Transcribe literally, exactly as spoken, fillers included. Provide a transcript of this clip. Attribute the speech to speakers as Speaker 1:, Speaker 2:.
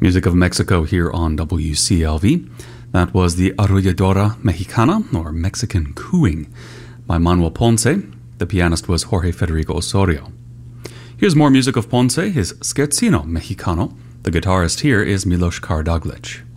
Speaker 1: Music of Mexico here on W C L V. That was the Arrolladora Mexicana, or Mexican Cooing, by Manuel Ponce. The pianist was Jorge Federico Osorio. Here's more music of Ponce, his Scherzino Mexicano. The guitarist here is Milos Karaduglic.